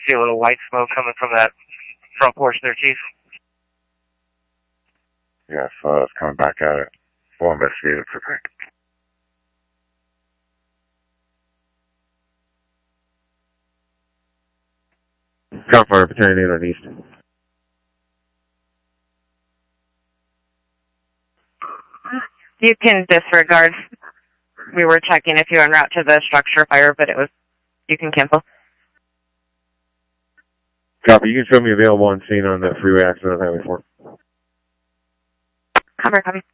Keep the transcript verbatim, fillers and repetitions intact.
See a little white smoke coming from that front porch there, Chief. Yes, uh, it's coming back at it. We'll investigate it quickly. Gunfire, Battalion eight on East. You can disregard. We were checking if you're en route to the structure fire, but it was, you can cancel. Copy, you can show me available on scene on the freeway accident on Highway four. Cover, copy.